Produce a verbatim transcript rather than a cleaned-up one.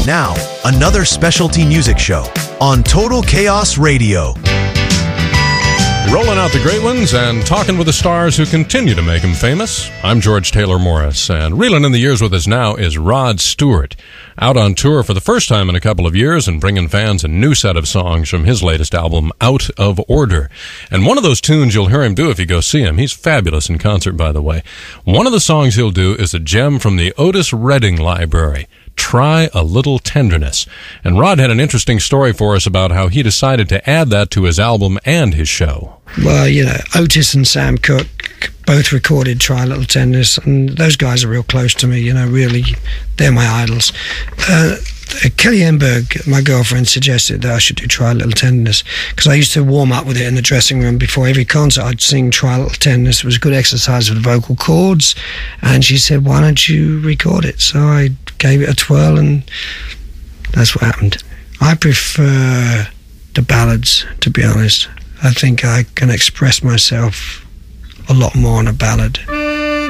Now, another specialty music show on Total Chaos Radio. Rolling out the great ones and talking with the stars who continue to make them famous. I'm George Taylor Morris, and reeling in the years with us now is Rod Stewart, out on tour for the first time in a couple of years and bringing fans a new set of songs from his latest album, Out of Order. And one of those tunes you'll hear him do if you go see him, he's fabulous in concert, by the way. One of the songs he'll do is a gem from the Otis Redding Library, Try a Little Tenderness. And Rod had an interesting story for us about how he decided to add that to his album and his show. Well, you know, Otis and Sam Cooke both recorded Try a Little Tenderness, and those guys are real close to me, you know, really, they're my idols. Uh, Kelly Enberg, my girlfriend, suggested that I should do Try a Little Tenderness, because I used to warm up with it in the dressing room before every concert. I'd sing Try a Little Tenderness. It was a good exercise for the vocal cords, and she said, why don't you record it? So I gave it a twirl, and that's what happened. I prefer the ballads, to be honest. I think I can express myself a lot more on a ballad.